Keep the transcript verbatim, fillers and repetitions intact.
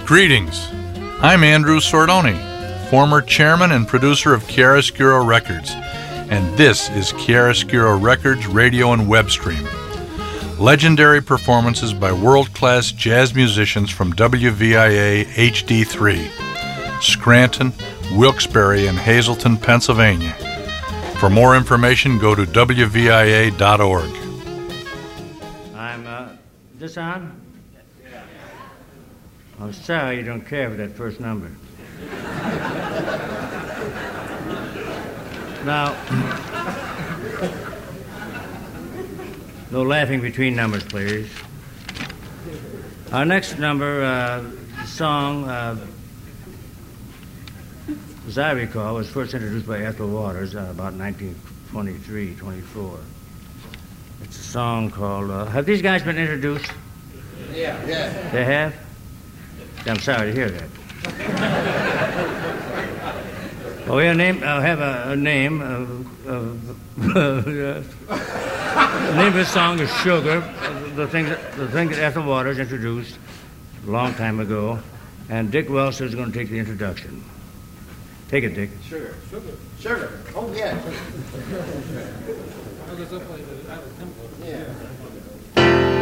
Greetings. I'm Andrew Sordoni, former chairman and producer of Chiaroscuro Records, and this is Chiaroscuro Records radio and web stream. Legendary performances by world-class jazz musicians from W V I A H D three, Scranton, Wilkes-Barre, and Hazleton, Pennsylvania. For more information, go to W V I A dot org. I'm, uh, this on? I'm sorry you don't care for that first number. Now, no laughing between numbers, please. Our next number, uh, song, uh, as I recall, was first introduced by Ethel Waters uh, about nineteen twenty-three, twenty-four. It's a song called, uh, have these guys been introduced? Yeah. Yeah. They have? I'm sorry to hear that. Well, we have a name, uh, have a, a name. Of, of, the name of the song is Sugar, the thing that, the thing that Ethel Waters introduced a long time ago. And Dick Welsh is going to take the introduction. Take it, Dick. Sugar. Sugar. Sugar. Oh, yeah. Yeah.